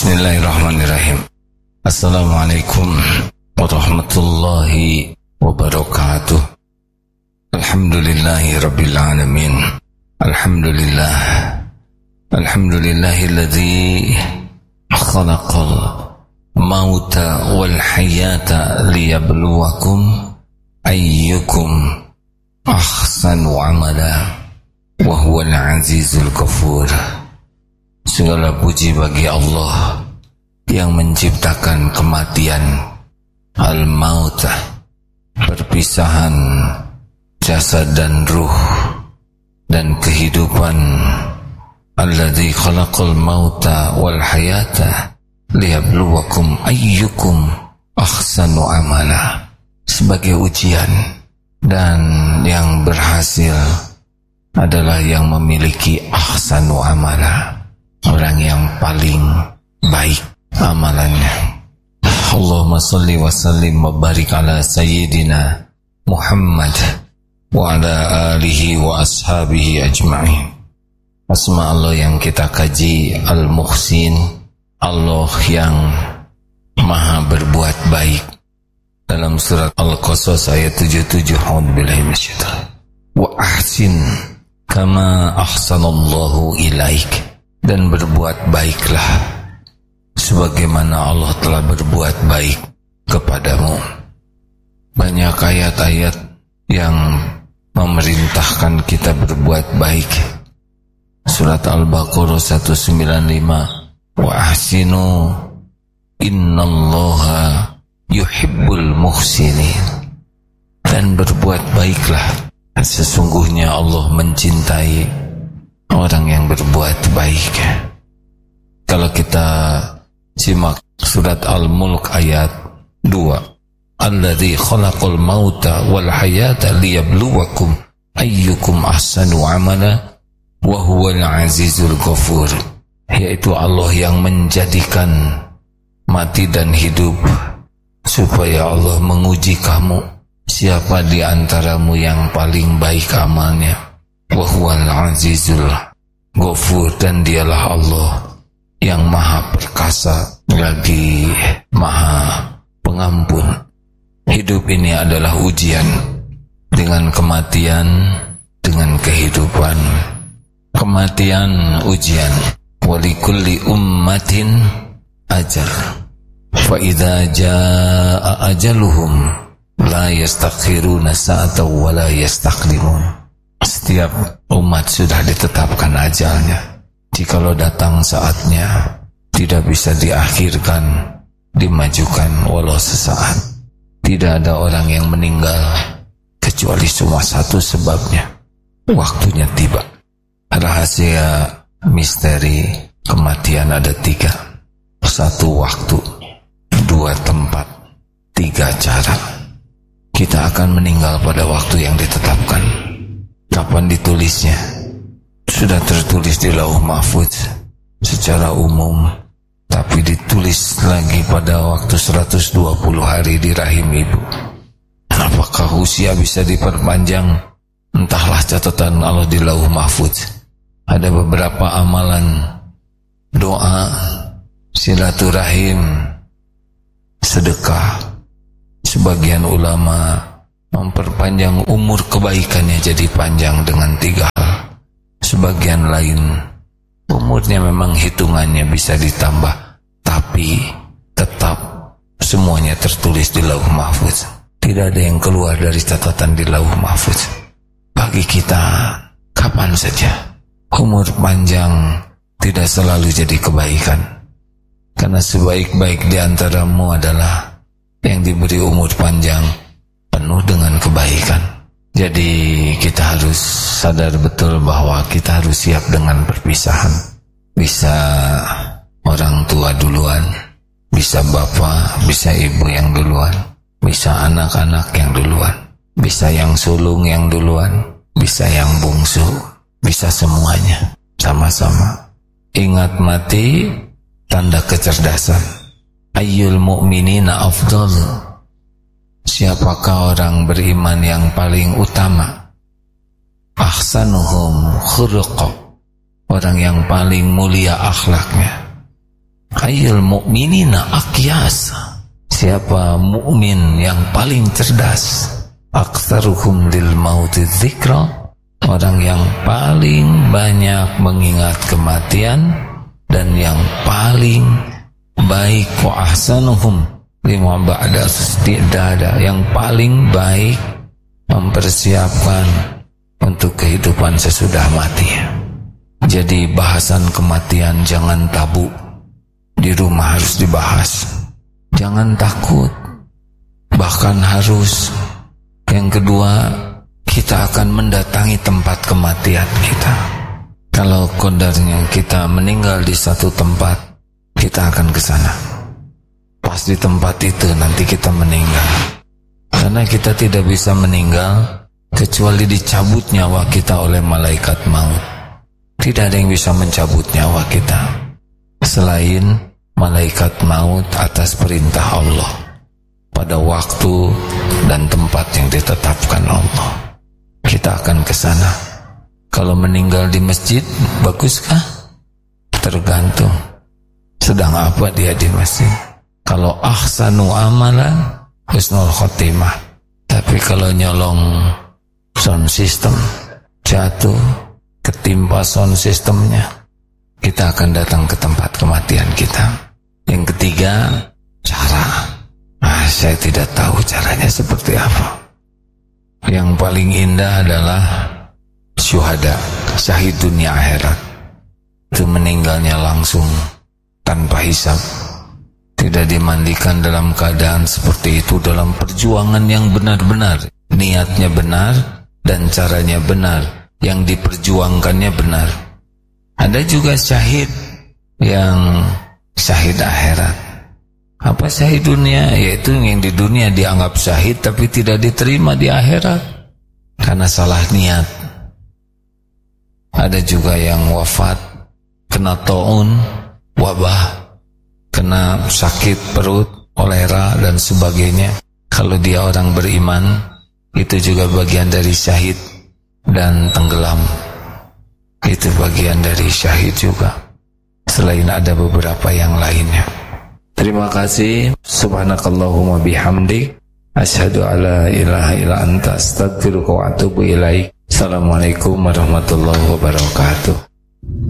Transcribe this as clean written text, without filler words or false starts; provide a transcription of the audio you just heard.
Bismillahirrahmanirrahim. Assalamualaikum warahmatullahi wabarakatuh. Alhamdulillahi rabbil alamin. Alhamdulillah. Alhamdulillahilladzi khalaqal mauta wal hayata liyabluwakum ayyukum ahsanu amala wa huwal azizul ghafur. Segala puji bagi Allah yang menciptakan kematian, al-maut, perpisahan jasad dan ruh, dan kehidupan. Alladzi khalaqal mauta wal hayata liyabluwakum ayyukum ahsanu amala, sebagai ujian, dan yang berhasil adalah yang memiliki ahsanu amala, orang yang paling baik amalannya. Allahumma salli wa sallim wa barik ala sayyidina Muhammad wa ala alihi wa ashabihi ajma'in. Asma Allah yang kita kaji Al-Muhsin, Allah yang maha berbuat baik. Dalam surat Al-Qasas ayat 77, a'udzubillahi minasyaitonir rajim. Wa ahsin kama ahsanallahu ilaik, dan berbuat baiklah sebagaimana Allah telah berbuat baik kepadamu. Banyak ayat-ayat yang memerintahkan kita berbuat baik. Surat Al-Baqarah 195, wa ahsinu innallaha yuhibbul muhsinin, dan berbuat baiklah, sesungguhnya Allah mencintai orang yang berbuat baik. Kalau kita simak surat Al-Mulk ayat 2, alladzi khalaqal mauta wal hayata liyabluwakum ayyukum ahsanu amala wa huwal azizul ghafur, yaitu Allah yang menjadikan mati dan hidup supaya Allah menguji kamu, siapa di antaramu yang paling baik amalnya. Wa huwal azizul ghafur, dan dialah Allah yang maha perkasa lagi maha pengampun. Hidup ini adalah ujian, dengan kematian, dengan kehidupan. Kematian ujian. Walikulli ummatin ajal, fa idza jaa ajaluhum la yastakhiruna sa'atan wa la yastaqdimun. Setiap umat sudah ditetapkan ajalnya. Jikalau datang saatnya, tidak bisa diakhirkan, dimajukan walau sesaat. Tidak ada orang yang meninggal kecuali cuma satu sebabnya, waktunya tiba. Rahasia misteri kematian ada 3. 1 waktu, 2 tempat, 3 cara. Kita akan meninggal pada waktu yang ditetapkan. Kapan ditulisnya? Sudah tertulis di Lauh Mahfudz secara umum, tapi ditulis lagi pada waktu 120 hari di rahim ibu. Apakah usia bisa diperpanjang? Entahlah, catatan Allah di Lauh Mahfudz. Ada beberapa amalan, doa, silaturahim, sedekah. Sebagian ulama memperpanjang umur kebaikannya jadi panjang dengan 3 hal. Sebagian lain umurnya memang hitungannya bisa ditambah, tapi tetap semuanya tertulis di Lauh Mahfudz. Tidak ada yang keluar dari catatan di Lauh Mahfudz. Bagi kita, kapan saja umur panjang tidak selalu jadi kebaikan, karena sebaik-baik di antaramu adalah yang diberi umur panjang penuh dengan kebaikan. Jadi kita harus sadar betul bahwa kita harus siap dengan perpisahan. Bisa orang tua duluan, bisa bapak, bisa ibu yang duluan, bisa anak-anak yang duluan, bisa yang sulung yang duluan, bisa yang bungsu, bisa semuanya sama-sama. Ingat, mati tanda kecerdasan. Ayyul mu'minina afdalu, siapakah orang beriman yang paling utama? Ahsanuhum khuluqa, orang yang paling mulia akhlaknya. Ayyul mu'minina aqyas. Siapa mukmin yang paling cerdas? Aktsaruhum lil mauti dzikra. Orang yang paling banyak mengingat kematian dan yang paling baik. Wa ahsanuhum lima ba'da istidada. Yang paling baik mempersiapkan untuk kehidupan sesudah mati. Jadi bahasan kematian jangan tabu. Di rumah harus dibahas. Jangan takut. Bahkan harus. Yang kedua, kita akan mendatangi tempat kematian kita. Kalau qadarnya kita meninggal di satu tempat, kita akan ke sana. Pas di tempat itu nanti kita meninggal. Karena kita tidak bisa meninggal kecuali dicabut nyawa kita oleh malaikat maut. Tidak ada yang bisa mencabut nyawa kita selain malaikat maut atas perintah Allah pada waktu dan tempat yang ditetapkan Allah. Kita akan ke sana. Kalau meninggal di masjid, baguskah? Tergantung sedang apa dia di masjid. Kalau ahsanu amalan, husnul khotimah. Tapi kalau nyolong sound system, jatuh, ketimpa sound systemnya, kita akan datang ke tempat kematian kita. Yang ketiga, cara. Saya tidak tahu caranya seperti apa. Yang paling indah adalah syuhada, syahid dunia akhirat. Itu meninggalnya langsung tanpa hisab. Tidak dimandikan dalam keadaan seperti itu, dalam perjuangan yang benar-benar. Niatnya benar dan caranya benar. Yang diperjuangkannya benar. Ada juga syahid yang syahid akhirat. Apa syahid dunia? Yaitu yang di dunia dianggap syahid tapi tidak diterima di akhirat karena salah niat. Ada juga yang wafat kena taun, wabah, kena sakit perut, kolera dan sebagainya. Kalau dia orang beriman, itu juga bagian dari syahid. Dan tenggelam, itu bagian dari syahid juga. Selain ada beberapa yang lainnya. Terima kasih. Subhanakallahumma bihamdik, asyhadu alla ilaha illa anta, astaghfiruka wa atubu ilaik. Assalamualaikum warahmatullahi wabarakatuh.